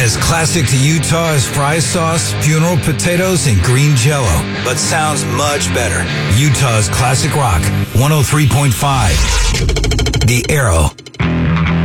As classic to Utah as fry sauce, funeral potatoes, and green jello, but sounds much better. Utah's classic rock, 103.5. The Arrow.